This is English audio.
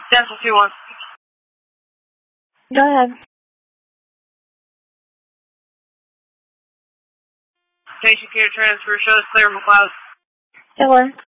Dental 2-1. Go ahead. Patient care transfer shows clear from cloud. It worked.